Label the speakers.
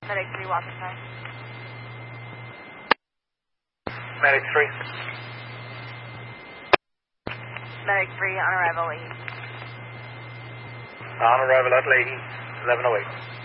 Speaker 1: Medic 3, Watson Time.
Speaker 2: Medic 3.
Speaker 1: Medic 3, on arrival, Leahy.
Speaker 2: On arrival at Leahy, 1108.